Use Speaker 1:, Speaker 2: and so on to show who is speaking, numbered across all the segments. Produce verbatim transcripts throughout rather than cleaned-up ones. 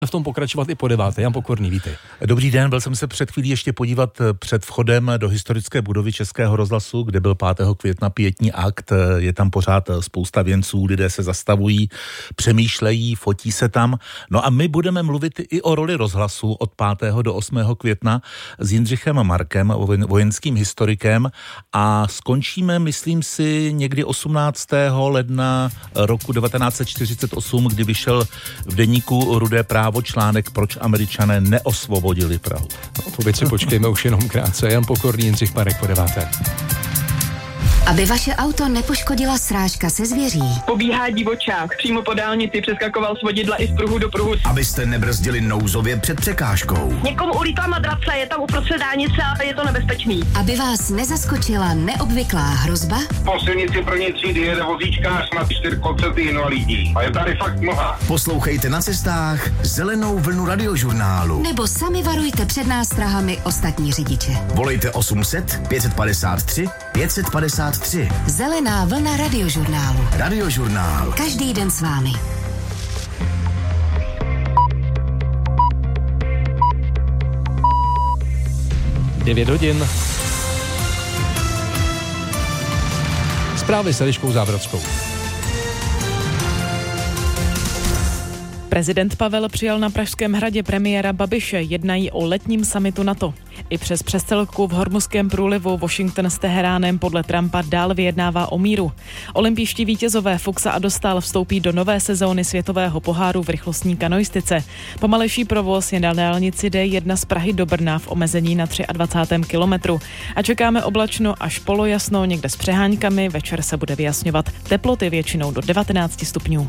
Speaker 1: v tom pokračovat i po deváté. Jan Pokorný, vítej.
Speaker 2: Dobrý den, byl jsem se před chvílí ještě podívat před vchodem do historické budovy Českého rozhlasu, kde byl pátého května pietní akt. Je tam pořád spousta věnců, lidé se zastavují, přemýšlejí, fotí se tam. No a my budeme mluvit i o roli rozhlasu od pátého do osmého května s Jindřichem Markem, vojenským historikem, a skončíme, myslím si, někdy osmnáctého ledna roku devatenáct set čtyřicet osm, kdy vyšel v deníku Rudé právo článek Proč Američané neosvobodili Prahu.
Speaker 1: No, to věci počkejme už jenom krátce. Jan Pokorný, Jindřich Marek po deváté.
Speaker 3: Aby vaše auto nepoškodila srážka se zvěří.
Speaker 4: Pobíhá divočák, přímo po dálnici přeskakoval z vodidla i z pruhu do pruhu.
Speaker 5: Abyste nebrzdili nouzově před překážkou.
Speaker 4: Někomu ulítla madrace, je tam uprostřed dálnice a je to nebezpečný.
Speaker 3: Aby vás nezaskočila neobvyklá hrozba.
Speaker 6: Po silnici první třídy jede vozíčkář na čtyřkolcetý invalidní. A je tady fakt mnoha.
Speaker 5: Poslouchejte na cestách Zelenou vlnu radiožurnálu.
Speaker 3: Nebo sami varujte před nástrahami ostatní řidiče.
Speaker 5: Volejte osm set pět set padesát tři pět set padesát tři.
Speaker 3: Zelená vlna radiožurnálu.
Speaker 5: Radiožurnál.
Speaker 3: Každý den s vámi.
Speaker 1: devět hodin. Zprávy s Eliškou Zábrodskou.
Speaker 7: Prezident Pavel přijal na Pražském hradě premiéra Babiše, jednají o letním summitu NATO. I přes přestřelku v Hormuzském průlivu Washington s Teheránem podle Trumpa dál vyjednává o míru. Olympijští vítězové Fuxa a Dostál vstoupí do nové sezóny světového poháru v rychlostní kanoistice. Pomalejší provoz je na dálnici D jedna z Prahy do Brna v omezení na dvacátém třetím kilometru. A čekáme oblačno až polojasno, někde s přeháňkami, večer se bude vyjasňovat, teploty většinou do devatenáct stupňů.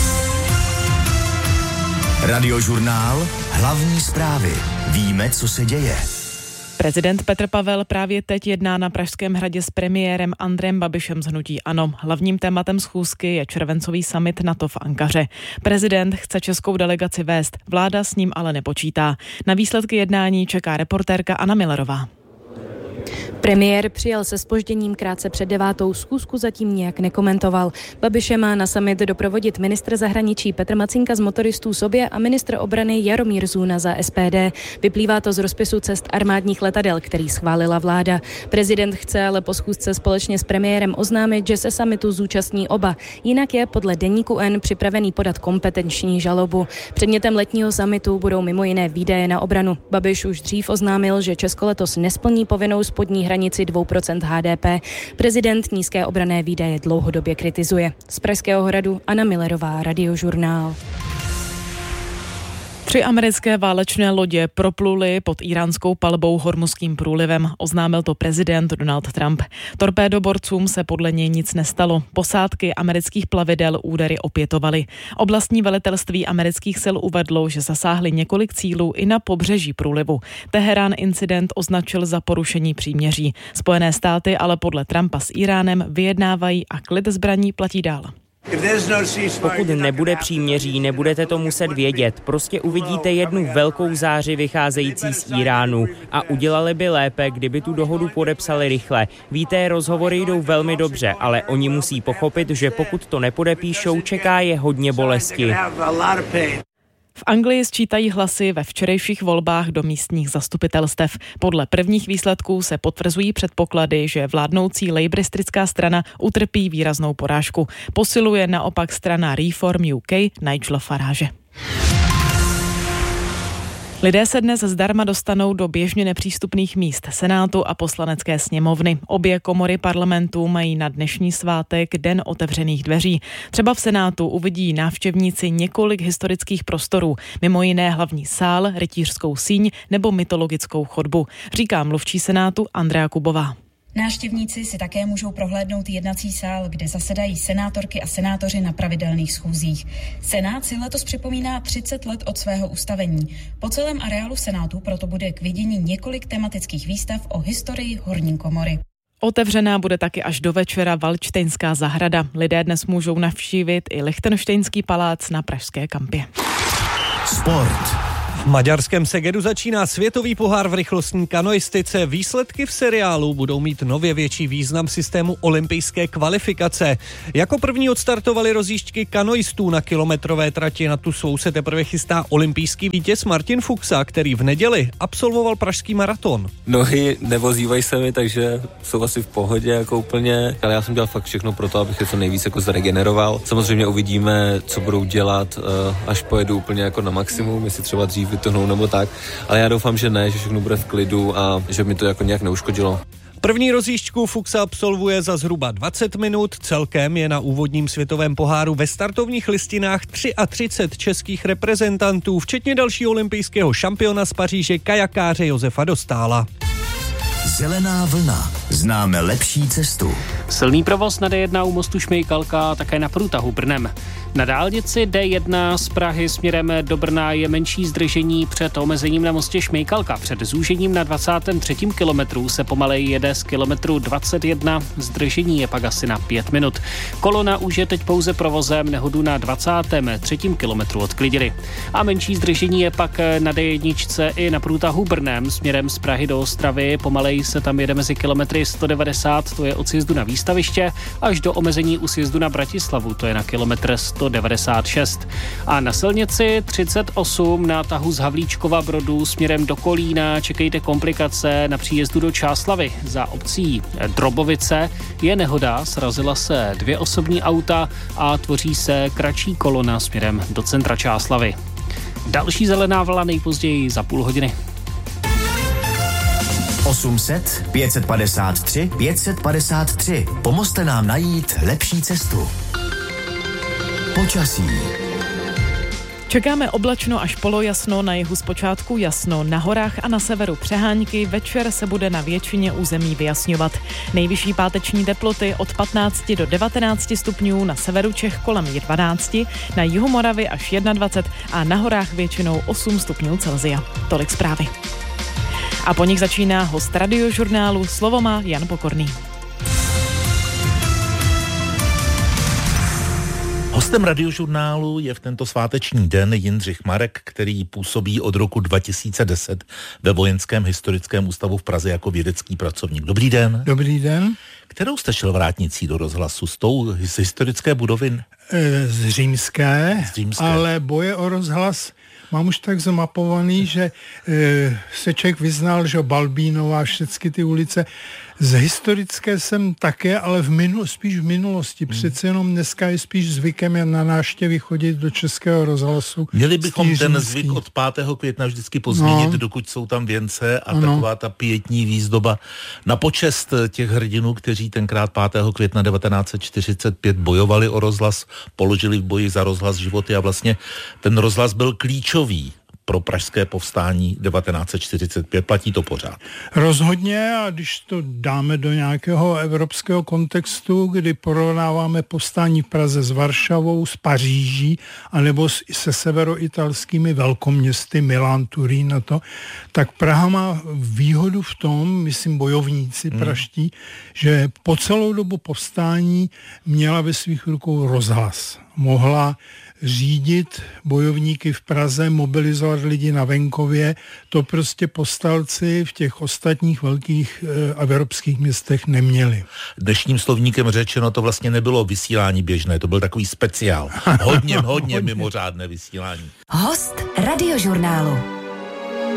Speaker 5: Radiožurnál, hlavní zprávy. Víme, co se děje.
Speaker 7: Prezident Petr Pavel právě teď jedná na Pražském hradě s premiérem Andrejem Babišem z hnutí ANO. Hlavním tématem schůzky je červencový summit NATO v Ankaře. Prezident chce českou delegaci vést, vláda s ním ale nepočítá. Na výsledky jednání čeká reportérka Anna Millerová.
Speaker 8: Premiér přijel se zpožděním krátce před devátou, schůzku zatím nějak nekomentoval. Babiše má na summit doprovodit ministr zahraničí Petr Macinka z Motoristů Sobě a ministr obrany Jaromír Zůna za S P D. Vyplývá to z rozpisu cest armádních letadel, který schválila vláda. Prezident chce ale po schůzce společně s premiérem oznámit, že se summitu zúčastní oba. Jinak je podle deníku N připravený podat kompetenční žalobu. Předmětem letního summitu budou mimo jiné výdaje na obranu. Babiš už dřív oznámil, že Česko letos nesplní povinnou spodní hranici dvě procenta H D P. Prezident nízké obranné výdaje dlouhodobě kritizuje. Z Pražského hradu Anna Millerová, Radiožurnál.
Speaker 7: Tři americké válečné lodě propluly pod íránskou palbou Hormuzským průlivem, oznámil to prezident Donald Trump. Torpédoborcům se podle něj nic nestalo. Posádky amerických plavidel údery opětovaly. Oblastní velitelství amerických sil uvedlo, že zasáhly několik cílů i na pobřeží průlivu. Teherán incident označil za porušení příměří. Spojené státy ale podle Trumpa s Íránem vyjednávají a klid zbraní platí dál.
Speaker 9: Pokud nebude příměří, nebudete to muset vědět. Prostě uvidíte jednu velkou záři vycházející z Iránu a udělali by lépe, kdyby tu dohodu podepsali rychle. Víte, rozhovory jdou velmi dobře, ale oni musí pochopit, že pokud to nepodepíšou, čeká je hodně bolesti.
Speaker 7: V Anglii sčítají hlasy ve včerejších volbách do místních zastupitelstev. Podle prvních výsledků se potvrzují předpoklady, že vládnoucí lejbristická strana utrpí výraznou porážku. Posiluje naopak strana Reform U K Nigela Farage. Lidé se dnes zdarma dostanou do běžně nepřístupných míst Senátu a Poslanecké sněmovny. Obě komory parlamentu mají na dnešní svátek Den otevřených dveří. Třeba v Senátu uvidí návštěvníci několik historických prostorů, mimo jiné hlavní sál, rytířskou síň nebo mytologickou chodbu, říká mluvčí Senátu Andrea Kubová.
Speaker 10: Návštěvníci si také můžou prohlédnout jednací sál, kde zasedají senátorky a senátoři na pravidelných schůzích. Senát si letos připomíná třicet let od svého ustavení. Po celém areálu Senátu proto bude k vidění několik tematických výstav o historii horní komory.
Speaker 7: Otevřená bude taky až do večera Valdštejnská zahrada. Lidé dnes můžou navštívit i Lichtenštejnský palác na Pražské kampě.
Speaker 5: Sport.
Speaker 11: V maďarském Segedu začíná světový pohár v rychlostní kanoistice. Výsledky v seriálu budou mít nově větší význam systému olympijské kvalifikace. Jako první odstartovali rozjížďky kanoistů na kilometrové trati. Na tu svou se teprve chystá olympijský vítěz Martin Fuxa, který v neděli absolvoval pražský maraton.
Speaker 12: Nohy nevozívají se mi, takže jsou asi v pohodě jako úplně, ale já jsem dělal fakt všechno pro to, abych je co nejvíc jako zregeneroval. Samozřejmě uvidíme, co budou dělat, až pojedu úplně jako na maximum, jestli třeba dřív vytohnou nebo tak, ale já doufám, že ne, že všechno bude v klidu a že mi to jako nějak neuškodilo.
Speaker 11: První rozjížďku Fuxa absolvuje za zhruba dvacet minut, celkem je na úvodním světovém poháru ve startovních listinách třicet tři českých reprezentantů, včetně dalšího olympijského šampiona z Paříže kajakáře Josefa Dostála.
Speaker 5: Zelená vlna. Známe lepší cestu.
Speaker 13: Silný provoz na D jedna u mostu Šmejkalka, také na průtahu Brnem. Na dálnici D jedna z Prahy směrem do Brna je menší zdržení před omezením na mostě Šmejkalka. Před zúžením na dvacátém třetím kilometru se pomaleji jede z kilometru dvacet jedna, zdržení je pak asi na pět minut. Kolona už je teď pouze provozem, nehodu na dvacátém třetím kilometru odklidili. A menší zdržení je pak na D jedna i na průtahu Brnem směrem z Prahy do Ostravy. Pomaleji se tam jede mezi kilometry sto devadesát, to je od sjezdu na Výstaviště, až do omezení u sjezdu na Bratislavu, to je na kilometr sto devadesát šest. A na silnici třicet osm na tahu z Havlíčkova Brodu směrem do Kolína čekejte komplikace na příjezdu do Čáslavy. Za obcí Drobovice je nehoda, srazila se dvě osobní auta a tvoří se kratší kolona směrem do centra Čáslavy. Další zelená vlna nejpozději za půl hodiny.
Speaker 5: osm set, pět set padesát tři, pět set padesát tři. Pomozte nám najít lepší cestu. Počasí.
Speaker 7: Čekáme oblačno až polojasno, na jihu zpočátku jasno, na horách a na severu přehánky, večer se bude na většině území vyjasňovat. Nejvyšší páteční teploty od patnácti do devatenácti stupňů, na severu Čech kolem dvanácti, na jihu Moravy až dvacet jedna a na horách většinou osm stupňů Celsia. Tolik zprávy. A po nich začíná host Radiožurnálu, slovo má Jan Pokorný.
Speaker 2: Hostem Radiožurnálu je v tento sváteční den Jindřich Marek, který působí od roku dva tisíce deset ve Vojenském historickém ústavu v Praze jako vědecký pracovník. Dobrý den.
Speaker 14: Dobrý den.
Speaker 2: Kterou jste šel vrátnicí do rozhlasu? S tou z historické budovy?
Speaker 14: Z římské, z římské, ale boje o rozhlas mám už tak zmapovaný, že e, se člověk vyznal, že Balbínová, všechny ty ulice. Z historické jsem také, ale v minu, spíš v minulosti. Hmm. Přece jenom dneska je spíš zvykem jen na návštěvy chodit do Českého rozhlasu.
Speaker 2: Měli bychom ten zvyk od pátého května vždycky pozměnit, no. dokud jsou tam věnce a ano. taková ta pietní výzdoba na počest těch hrdinů, kteří tenkrát pátého května devatenáct set čtyřicet pět bojovali o rozhlas, položili v boji za rozhlas životy a vlastně ten rozhlas byl klíčový pro pražské povstání devatenáct set čtyřicet pět. Platí to pořád?
Speaker 14: Rozhodně, a když to dáme do nějakého evropského kontextu, kdy porovnáváme povstání v Praze s Varšavou, s Paříží, anebo se severoitalskými velkoměsty Milán, Turín a to, tak Praha má výhodu v tom, myslím bojovníci hmm. praští, že po celou dobu povstání měla ve svých rukou rozhlas. Mohla řídit bojovníky v Praze, mobilizovat lidi na venkově, to prostě povstalci v těch ostatních velkých e, evropských městech neměli.
Speaker 2: Dnešním slovníkem řečeno to vlastně nebylo vysílání běžné, to byl takový speciál. Hodně, hodně mimořádné vysílání.
Speaker 3: Host Radiožurnálu.